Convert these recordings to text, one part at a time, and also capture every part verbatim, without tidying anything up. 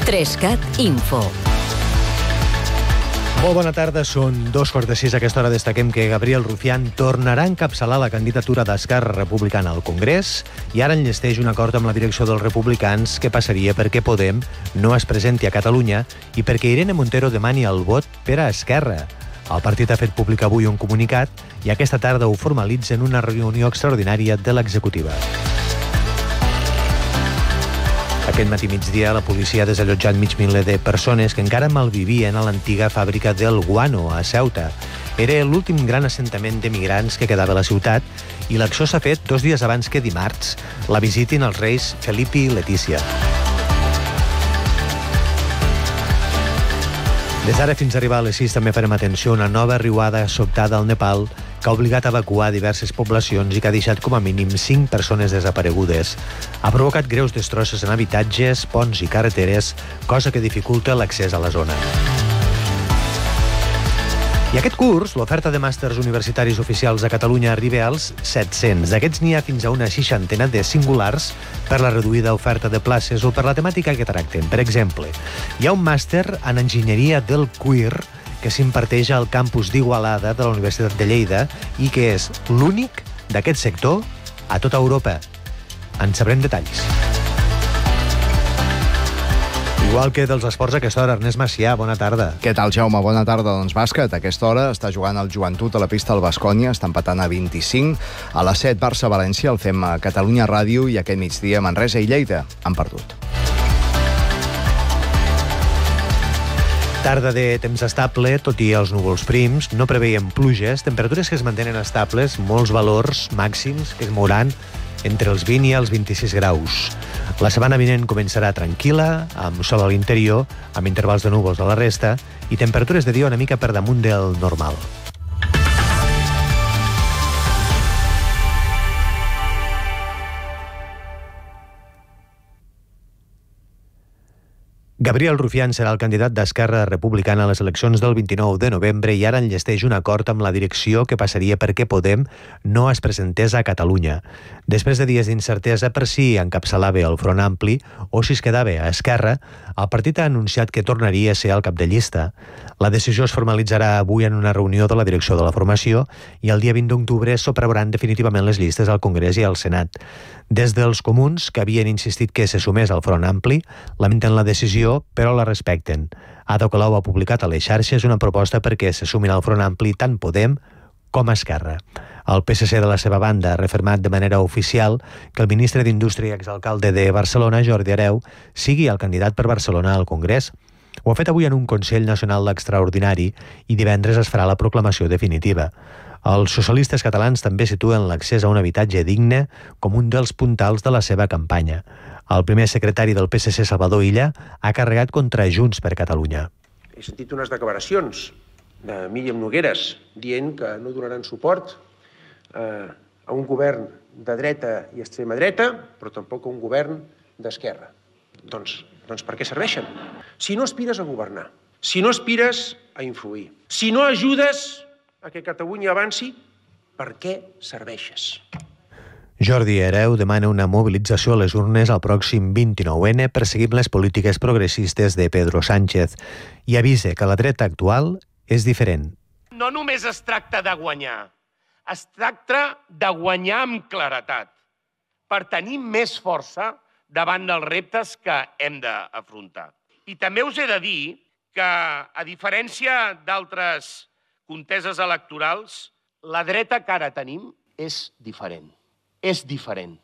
Trescat Info. Molt bona tarda, són dos quarts de sis. A aquesta hora destaquem que Gabriel Rufián tornarà a encapçalar la candidatura d'Esquerra Republicana al Congrés i ara enllesteix un acord amb la direcció dels republicans que passaria perquè Podem no es presenti a Catalunya i perquè Irene Montero demani el vot per a Esquerra. El partit ha fet públic avui un comunicat i aquesta tarda ho formalitza en una reunió extraordinària de l'executiva. Aquest matí migdia la policia ha desallotjat mig miler de persones que encara malvivien a l'antiga fàbrica del Guano, a Ceuta. Era l'últim gran assentament de migrants que quedava a la ciutat i l'acció s'ha fet dos dies abans que dimarts la visitin els reis Felip i Letícia. Des d'ara fins a arribar a les sis també farem atenció a una nova riuada sobtada al Nepal que ha obligat a evacuar diverses poblacions i que ha deixat com a mínim cinc persones desaparegudes. Ha provocat greus destrosses en habitatges, ponts i carreteres, cosa que dificulta l'accés a la zona. I aquest curs, l'oferta de màsters universitaris oficials a Catalunya arriba als set-cents. D'aquests n'hi ha fins a una seixantena de singulars per la reduïda oferta de places o per la temàtica que tracten. Per exemple, hi ha un màster en enginyeria del cuir que s'imparteix al campus d'Igualada de la Universitat de Lleida i que és l'únic d'aquest sector a tota Europa. En sabrem detalls. Igual que dels esports a aquesta hora, Ernest Macià, bona tarda. Què tal, Jaume? Bona tarda. Doncs bàsquet. A aquesta hora està jugant el Joventut a la pista del Baskonia, està empatant a vint-i-cinc. A les set, Barça-València, el fem a Catalunya Ràdio i aquest migdia Manresa i Lleida han perdut. Tarda de temps estable, tot i els núvols prims, no preveiem pluges, temperatures que es mantenen estables, molts valors màxims que es mouran entre els vint i els vint-i-sis graus. La setmana vinent començarà tranquil·la, amb sol a l'interior, amb intervals de núvols a la resta i temperatures de dia una mica per damunt del normal. Gabriel Rufián serà el candidat d'Esquerra Republicana a les eleccions del vint-i-nou de novembre i ara enllesteix un acord amb la direcció que passaria perquè Podem no es presentés a Catalunya. Després de dies d'incertesa per si encapçalava el Front Ampli o si es quedava a Esquerra, el partit ha anunciat que tornaria a ser el cap de llista. La decisió es formalitzarà avui en una reunió de la direcció de la formació i el dia vint d'octubre s'aprovaran definitivament les llistes al Congrés i al Senat. Des dels comuns, que havien insistit que se sumés al Front Ampli, lamenten la decisió, però la respecten. Ada Colau ha publicat a les xarxes una proposta perquè se sumin al Front Ampli tant Podem com Esquerra. El P S C de la seva banda ha refermat de manera oficial que el ministre d'Indústria i exalcalde de Barcelona, Jordi Hereu, sigui el candidat per Barcelona al Congrés. Ho ha fet avui en un Consell Nacional extraordinari i divendres es farà la proclamació definitiva. Els socialistes catalans també situen l'accés a un habitatge digne com un dels puntals de la seva campanya. El primer secretari del P S C, Salvador Illa, ha carregat contra Junts per Catalunya. He sentit unes declaracions de Míriam Nogueres dient que no donaran suport eh, a un govern de dreta i extrema dreta, però tampoc a un govern d'esquerra. Doncs, doncs per què serveixen? Si no aspires a governar, si no aspires a influir, si no ajudes a que Catalunya avanci, per què serveixes? Jordi Hereu demana una mobilització a les urnes al pròxim vint-i-nou ene perseguint les polítiques progressistes de Pedro Sánchez i avisa que la dreta actual és diferent. No només es tracta de guanyar, es tracta de guanyar amb claretat per tenir més força davant dels reptes que hem d'afrontar. I també us he de dir que, a diferència d'altres conteses electorals, la dreta que ara tenim és diferent. És diferent.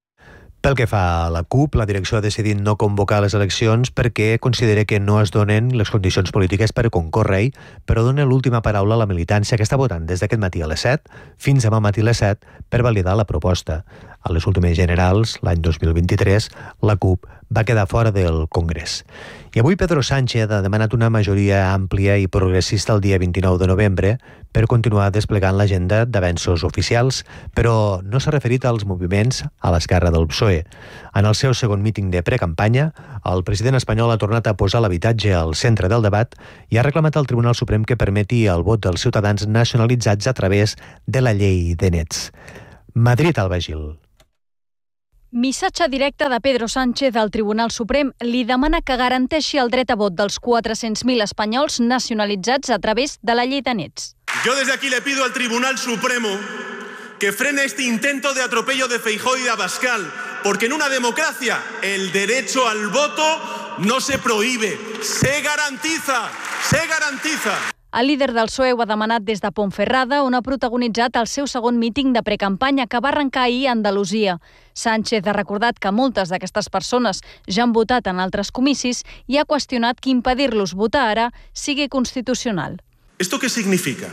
Pel que fa a la CUP, la direcció ha decidit no convocar les eleccions perquè considera que no es donen les condicions polítiques per concórrer-hi, però dona l'última paraula a la militància que està votant des d'aquest matí a les set fins demà matí a les set per validar la proposta. A les últimes generals, l'any dos mil vint-i-tres, la CUP va quedar fora del Congrés. I avui Pedro Sánchez ha demanat una majoria àmplia i progressista el dia vint-i-nou de novembre per continuar desplegant l'agenda d'avenços oficials, però no s'ha referit als moviments a l'esquerra del P S O E. En el seu segon míting de precampanya, el president espanyol ha tornat a posar l'habitatge al centre del debat i ha reclamat al Tribunal Suprem que permeti el vot dels ciutadans nacionalitzats a través de la llei de nets. Madrid, Alba Gil. Missatge directe de Pedro Sánchez al Tribunal Suprem li demana que garanteixi el dret a vot dels quatre-cents mil espanyols nacionalitzats a través de la llei de nets. Yo desde aquí le pido al Tribunal Supremo que frene este intento de atropello de Feijóo y de Abascal, porque en una democracia el derecho al voto no se prohíbe, se garantiza, se garantiza. El líder del P S O E ho ha demanat des de Ponferrada, on ha protagonitzat el seu segon míting de precampanya que va arrencar ahir a Andalusia. Sánchez ha recordat que moltes d'aquestes persones ja han votat en altres comicis i ha qüestionat que impedir-los votar ara sigui constitucional. ¿Esto qué significa?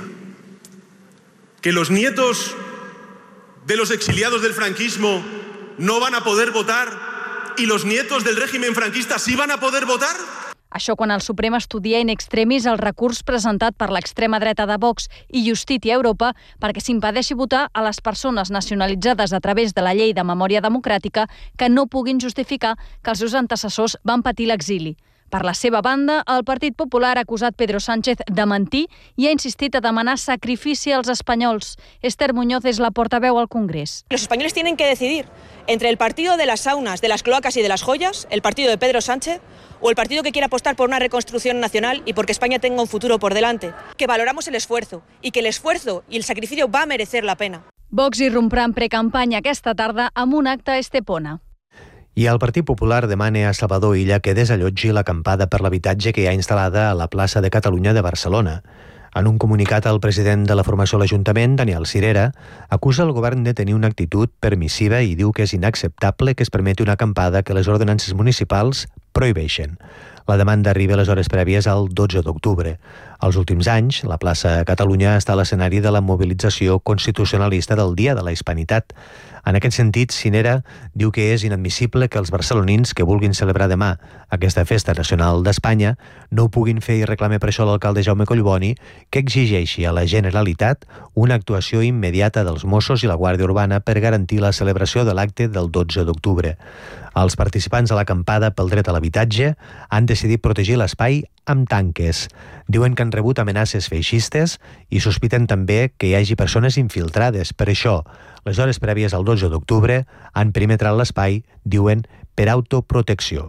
¿Que los nietos de los exiliados del franquismo no van a poder votar y los nietos del régimen franquista sí van a poder votar? Això quan el Suprem estudia in extremis el recurs presentat per l'extrema dreta de Vox i Justícia Europa perquè s'impedeixi votar a les persones nacionalitzades a través de la llei de memòria democràtica que no puguin justificar que els seus antecessors van patir l'exili. Per la seva banda, el Partit Popular ha acusat Pedro Sánchez de mentir i ha insistit a demanar sacrifici als espanyols. Esther Muñoz és la portaveu al Congrés. Los españoles tienen que decidir entre el partido de las saunas, de las cloacas y de las joyas, el partido de Pedro Sánchez, o el partido que quiere apostar por una reconstrucción nacional y porque España tenga un futuro por delante. Que valoramos el esfuerzo y que el esfuerzo y el sacrificio va a merecer la pena. Vox irromprà en precampanya aquesta tarda amb un acte a Estepona. I el Partit Popular demana a Salvador Illa que desallotgi l'acampada per l'habitatge que hi ha instal·lada a la plaça de Catalunya de Barcelona. En un comunicat, el president de la formació a l'Ajuntament, Daniel Cirera, acusa el govern de tenir una actitud permissiva i diu que és inacceptable que es permeti una acampada que les ordenances municipals prohibeixen. La demanda arriba a les hores prèvies al dotze d'octubre. Els últims anys, la plaça Catalunya està a l'escenari de la mobilització constitucionalista del Dia de la Hispanitat. En aquest sentit, Cirera diu que és inadmissible que els barcelonins que vulguin celebrar demà aquesta festa nacional d'Espanya no ho puguin fer i reclama per això l'alcalde Jaume Collboni que exigeixi a la Generalitat una actuació immediata dels Mossos i la Guàrdia Urbana per garantir la celebració de l'acte del dotze d'octubre. Els participants a l'acampada pel dret a l'habitatge han decidit protegir l'espai amb tanques. Diuen que han rebut amenaces feixistes i sospiten també que hi hagi persones infiltrades. Per això, les hores prèvies al dotze d'octubre han perimetrat l'espai, diuen, per autoprotecció.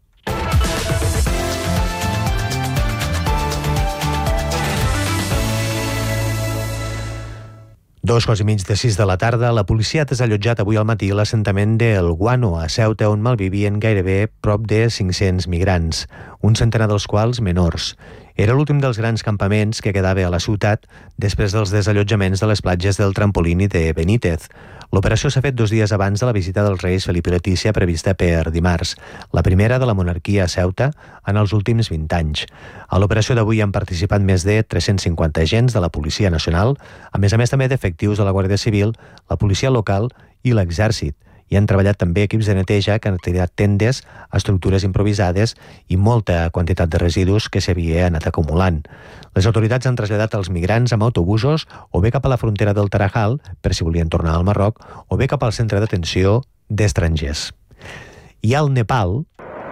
Dos quarts i mig de sis de la tarda, la policia ha desallotjat avui al matí l'assentament del Guano, a Ceuta, on malvivien gairebé prop de cinc-cents migrants, un centenar dels quals menors. Era l'últim dels grans campaments que quedava a la ciutat després dels desallotjaments de les platges del Trampolín i de Benítez. L'operació s'ha fet dos dies abans de la visita dels reis Felip i Letícia prevista per dimarts, la primera de la monarquia a Ceuta en els últims vint anys. A l'operació d'avui han participat més de tres-cents cinquanta agents de la Policia Nacional, a més a més també d'efectius de la Guàrdia Civil, la policia local i l'exèrcit. Hi han treballat també equips de neteja que han tirat tendes, estructures improvisades i molta quantitat de residus que s'havia anat acumulant. Les autoritats han traslladat els migrants amb autobusos o bé cap a la frontera del Tarajal, per si volien tornar al Marroc, o bé cap al centre d'atenció d'estrangers. I al Nepal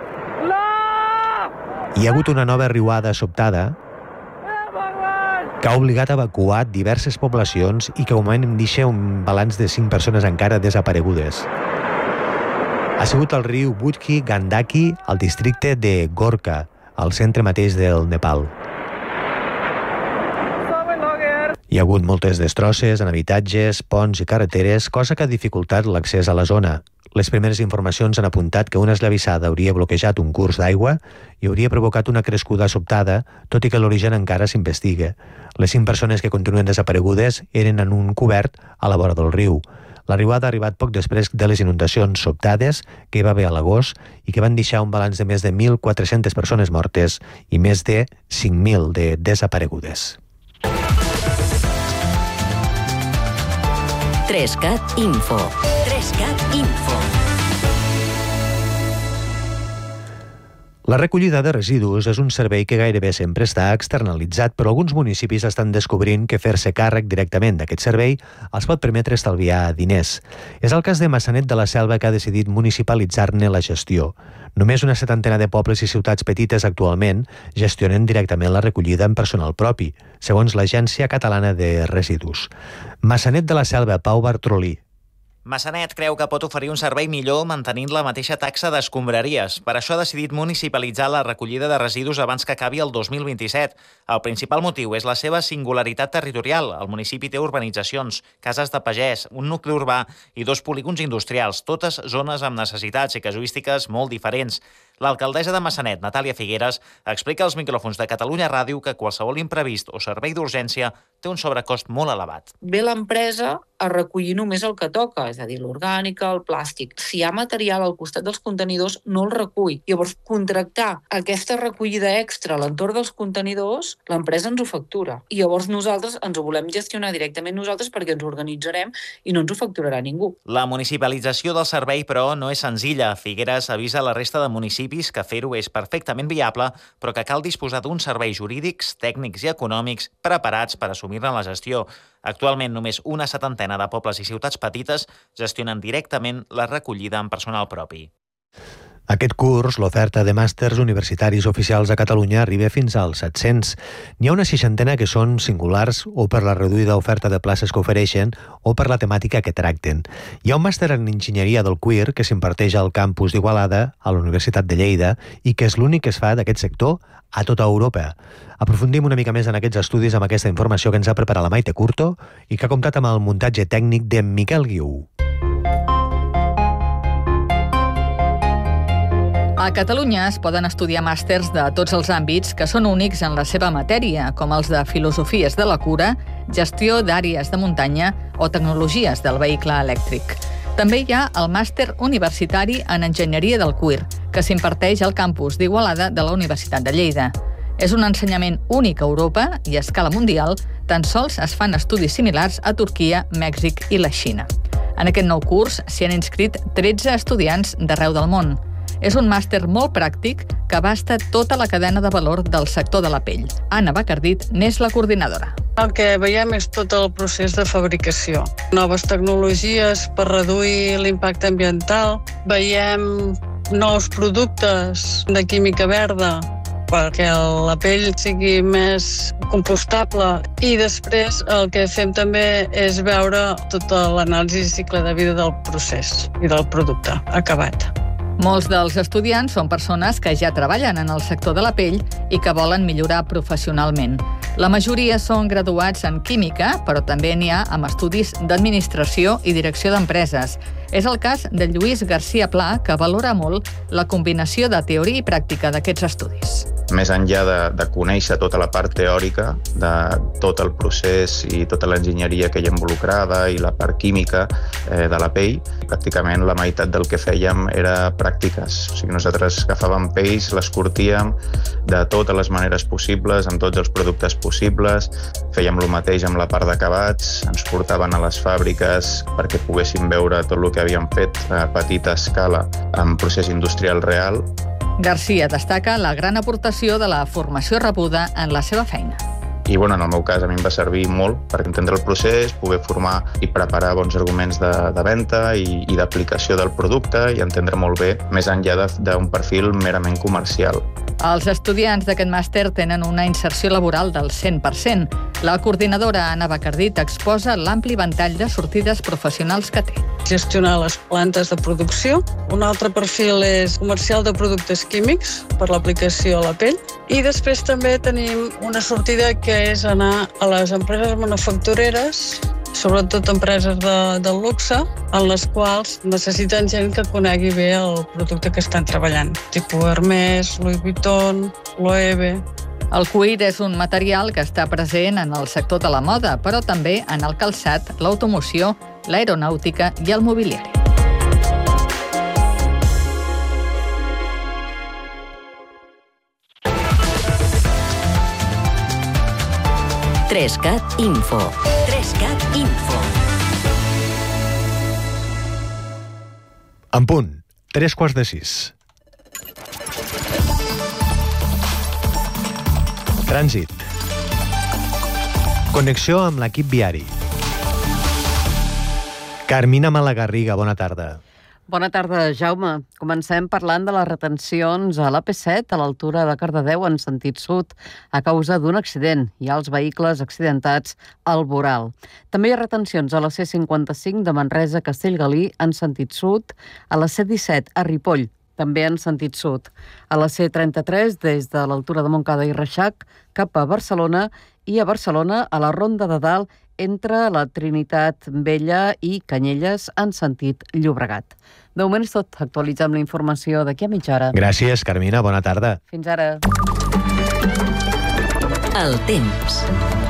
hi ha hagut una nova riuada sobtada que ha obligat a evacuar diverses poblacions i que de moment deixa un balanç de cinc persones encara desaparegudes. Ha sigut el riu Budki Gandaki al districte de Gorkha, al centre mateix del Nepal. Hi ha hagut moltes destrosses en habitatges, ponts i carreteres, cosa que ha dificultat l'accés a la zona. Les primeres informacions han apuntat que una esllavissada hauria bloquejat un curs d'aigua i hauria provocat una crescuda sobtada, tot i que l'origen encara s'investiga. Les cinc persones que continuen desaparegudes eren en un cobert a la vora del riu. La riuada ha arribat poc després de les inundacions sobtades que hi va haver a l'agost i que van deixar un balanç de més de mil quatre-centes persones mortes i més de cinc mil de desaparegudes. Trescat Info. Trescat Info. La recollida de residus és un servei que gairebé sempre està externalitzat, però alguns municipis estan descobrint que fer-se càrrec directament d'aquest servei els pot permetre estalviar diners. És el cas de Maçanet de la Selva, que ha decidit municipalitzar-ne la gestió. Només una setantena de pobles i ciutats petites actualment gestionen directament la recollida en personal propi, segons l'Agència Catalana de Residus. Maçanet de la Selva, Pau Bartrolí. Massanet creu que pot oferir un servei millor mantenint la mateixa taxa d'escombraries. Per això ha decidit municipalitzar la recollida de residus abans que acabi el dos mil vint-i-set. El principal motiu és la seva singularitat territorial. El municipi té urbanitzacions, cases de pagès, un nucli urbà i dos polígons industrials, totes zones amb necessitats i casuístiques molt diferents. L'alcaldessa de Massanet, Natàlia Figueres, explica als micròfons de Catalunya Ràdio que qualsevol imprevist o servei d'urgència té un sobrecost molt elevat. Ve l'empresa a recollir només el que toca, és a dir, l'orgànica, el plàstic. Si hi ha material al costat dels contenidors, no el recull. Llavors, contractar aquesta recollida extra a l'entorn dels contenidors, l'empresa ens ho factura. I llavors nosaltres ens ho volem gestionar directament nosaltres perquè ens organitzarem i no ens ho facturarà ningú. La municipalització del servei, però, no és senzilla. Figueres avisa la resta de municipis que fer-ho és perfectament viable, però que cal disposar d'uns serveis jurídics, tècnics i econòmics preparats per assumir-ne la gestió. Actualment, només una setantena de pobles i ciutats petites gestionen directament la recollida amb personal propi. Aquest curs, l'oferta de màsters universitaris oficials a Catalunya arriba fins als set-cents. N'hi ha una seixantena que són singulars o per la reduïda oferta de places que ofereixen o per la temàtica que tracten. Hi ha un màster en enginyeria del cuir que s'imparteix al campus d'Igualada, a la Universitat de Lleida, i que és l'únic que es fa d'aquest sector a tota Europa. Aprofundim una mica més en aquests estudis amb aquesta informació que ens ha preparat la Maite Curto i que ha comptat amb el muntatge tècnic de Miquel Guiu. A Catalunya es poden estudiar màsters de tots els àmbits que són únics en la seva matèria, com els de filosofies de la cura, gestió d'àrees de muntanya o tecnologies del vehicle elèctric. També hi ha el màster universitari en enginyeria del cuir, que s'imparteix al campus d'Igualada de la Universitat de Lleida. És un ensenyament únic a Europa i a escala mundial, tan sols es fan estudis similars a Turquia, Mèxic i la Xina. En aquest nou curs s'hi han inscrit tretze estudiants d'arreu del món. És un màster molt pràctic que abasta tota la cadena de valor del sector de la pell. Anna Bacardit n'és la coordinadora. El que veiem és tot el procés de fabricació. Noves tecnologies per reduir l'impacte ambiental. Veiem nous productes de química verda perquè la pell sigui més compostable. I després el que fem també és veure tota l'anàlisi i cicle de vida del procés i del producte acabat. Molts dels estudiants són persones que ja treballen en el sector de la pell i que volen millorar professionalment. La majoria són graduats en química, però també n'hi ha amb estudis d'administració i direcció d'empreses. És el cas de Lluís García Pla, que valora molt la combinació de teoria i pràctica d'aquests estudis. Més enllà de, de conèixer tota la part teòrica de tot el procés i tota l'enginyeria que hi ha involucrada i la part química eh, de la pell, pràcticament la meitat del que fèiem era pràctiques. O sigui, nosaltres agafàvem pells, les curtíem de totes les maneres possibles, amb tots els productes possibles, fèiem el mateix amb la part d'acabats, ens portaven a les fàbriques perquè poguéssim veure tot el que havíem fet a petita escala en procés industrial real. García destaca la gran aportació de la formació rebuda en la seva feina. I bueno, en el meu cas a mi em va servir molt per entendre el procés, poder formar i preparar bons arguments de, de venda i, i d'aplicació del producte i entendre molt bé, més enllà d'un perfil merament comercial. Els estudiants d'aquest màster tenen una inserció laboral del cent per cent. La coordinadora Anna Bacardit exposa l'ampli ventall de sortides professionals que té. Gestionar les plantes de producció. Un altre perfil és comercial de productes químics per l'aplicació a la pell. I després també tenim una sortida que és anar a les empreses manufactureres, sobretot empreses de, de luxe, en les quals necessiten gent que conegui bé el producte que estan treballant, tipus Hermès, Louis Vuitton, Loewe. El cuir és un material que està present en el sector de la moda, però també en el calçat, l'automoció, l'aeronàutica i el mobiliari. Trescat Info. Trescat Info. En punt, tres quarts de sis. Trànsit. Connexió amb l'equip viari. Carmina Malagarriga, bona tarda. Bona tarda, Jaume. Comencem parlant de les retencions a l'A P set a l'altura de Cardedeu en sentit sud a causa d'un accident. Hi ha els vehicles accidentats al voral. També hi ha retencions a la C cinquanta-cinc de Manresa a Castellgalí en sentit sud, a la C disset a Ripoll, també en sentit sud, a la C trenta-tres des de l'altura de Montcada i Reixac cap a Barcelona i a Barcelona a la Ronda de Dalt entre la Trinitat Vella i Canyelles en sentit Llobregat. De moment és tot. Actualitzem la informació d'aquí a mitja hora. Gràcies, Carmina. Bona tarda. Fins ara. El temps.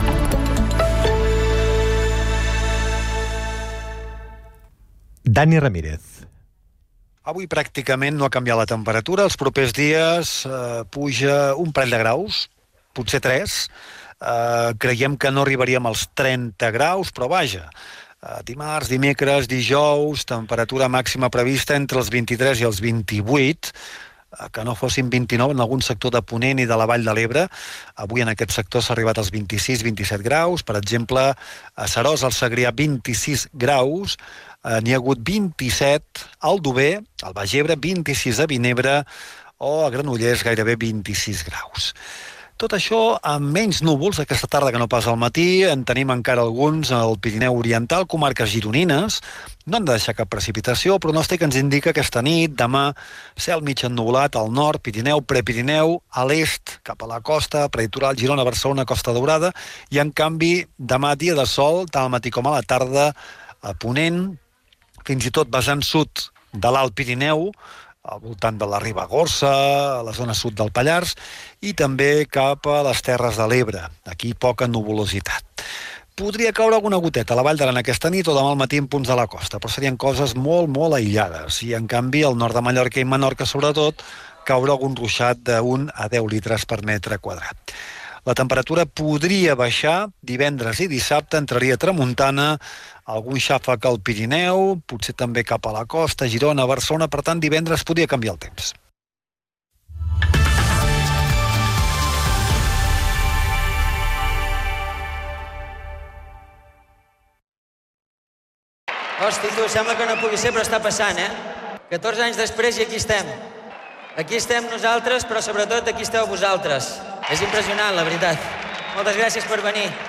Dani Ramírez. Avui pràcticament no ha canviat la temperatura. Els propers dies eh, puja un parell de graus, potser tres. Uh, creiem que no arribaríem als trenta graus, però vaja, uh, dimarts, dimecres, dijous, temperatura màxima prevista entre els vint-i-tres i els vint-i-vuit, uh, que no fossin vint-i-nou en algun sector de Ponent i de la Vall de l'Ebre. Avui en aquest sector s'ha arribat als vint-i-sis vint-i-set graus, per exemple, a Seròs, al Segrià, vint-i-sis graus, uh, n'hi ha hagut vint-i-set al Dober, al Baix Ebre, vint-i-sis a Vinebre, o a Granollers gairebé vint-i-sis graus. Tot això amb menys núvols aquesta tarda que no pas al matí. En tenim encara alguns al Pirineu Oriental, comarques gironines. No han de deixar cap precipitació, però pronòstic ens indica aquesta nit, demà, cel mig ennuvolat al nord, Pirineu, Prepirineu, a l'est, cap a la costa, prelitoral, Girona, Barcelona, Costa Daurada, i en canvi demà dia de sol, tant al matí com a la tarda, a Ponent, fins i tot vessant sud de l'Alt Pirineu, al voltant de la Ribagorça, a la zona sud del Pallars, i també cap a les Terres de l'Ebre. Aquí poca nuvolositat. Podria caure alguna goteta a la Vall d'Aran aquesta nit o demà al matí en punts de la costa, però serien coses molt, molt aïllades. I, en canvi, al nord de Mallorca i Menorca, sobretot, caure algun ruixat d'un a deu litres per metre quadrat. La temperatura podria baixar divendres i dissabte, entraria tramuntana, algun xàfec al Pirineu, potser també cap a la costa, Girona, Barcelona, per tant, divendres podria canviar el temps. Hosti, tu, sembla que no pugui ser, però està passant, eh? catorze anys després i aquí estem. Aquí estem nosaltres, però sobretot aquí esteu vosaltres. És impressionant, la veritat. Moltes gràcies per venir.